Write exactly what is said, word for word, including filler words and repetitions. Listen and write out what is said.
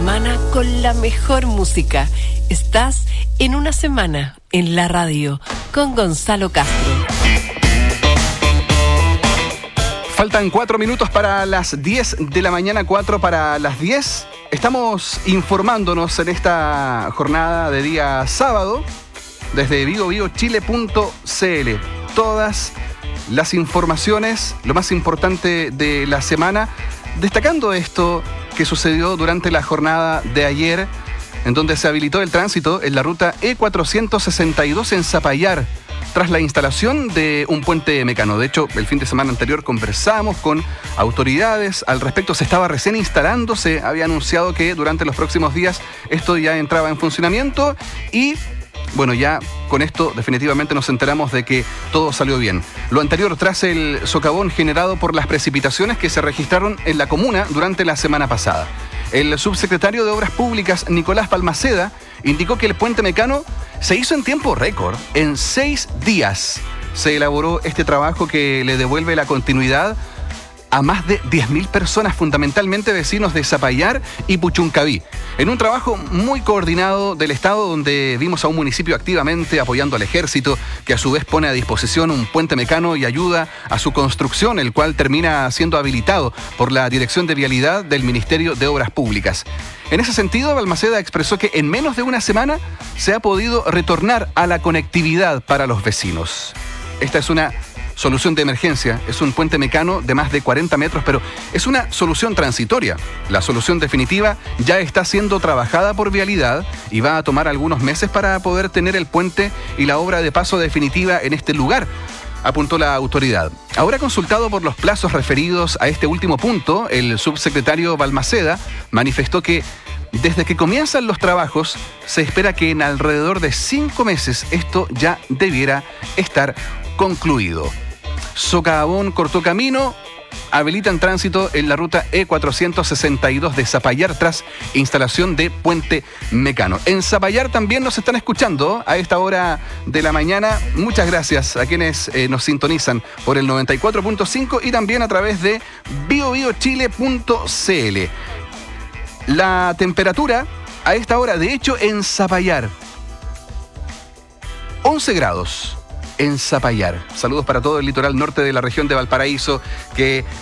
semana con la mejor música. Estás en Una Semana en la Radio con Gonzalo Castro. Faltan cuatro minutos para las diez de la mañana, cuatro para las diez. Estamos informándonos en esta jornada de día sábado desde vivo vivo chile punto c l. Todas las informaciones, lo más importante de la semana, destacando esto que sucedió durante la jornada de ayer, en donde se habilitó el tránsito en la ruta E cuatrocientos sesenta y dos en Zapallar, tras la instalación de un puente mecano. De hecho, el fin de semana anterior conversamos con autoridades al respecto. Se estaba recién instalando, se había anunciado que durante los próximos días esto ya entraba en funcionamiento y, bueno, ya con esto definitivamente nos enteramos de que todo salió bien. Lo anterior tras el socavón generado por las precipitaciones que se registraron en la comuna durante la semana pasada. El subsecretario de Obras Públicas, Nicolás Balmaceda, indicó que el puente mecano se hizo en tiempo récord. En seis días se elaboró este trabajo que le devuelve la continuidad a más de diez mil personas, fundamentalmente vecinos de Zapallar y Puchuncaví. En un trabajo muy coordinado del Estado, donde vimos a un municipio activamente apoyando al ejército, que a su vez pone a disposición un puente mecano y ayuda a su construcción, el cual termina siendo habilitado por la Dirección de Vialidad del Ministerio de Obras Públicas. En ese sentido, Balmaceda expresó que en menos de una semana se ha podido retornar a la conectividad para los vecinos. Esta es una solución de emergencia, es un puente mecano de más de cuarenta metros, pero es una solución transitoria. La solución definitiva ya está siendo trabajada por Vialidad y va a tomar algunos meses para poder tener el puente y la obra de paso definitiva en este lugar, apuntó la autoridad. Ahora, consultado por los plazos referidos a este último punto, el subsecretario Balmaceda manifestó que desde que comienzan los trabajos se espera que en alrededor de cinco meses esto ya debiera estar concluido. Socavón cortó camino, habilitan tránsito en la ruta E cuatrocientos sesenta y dos de Zapallar tras instalación de puente mecano. En Zapallar también nos están escuchando a esta hora de la mañana. Muchas gracias a quienes eh, nos sintonizan por el noventa y cuatro punto cinco y también a través de vivo vivo chile punto c l. La temperatura a esta hora, de hecho, en Zapallar, once grados. En Zapallar. Saludos para todo el litoral norte de la región de Valparaíso, que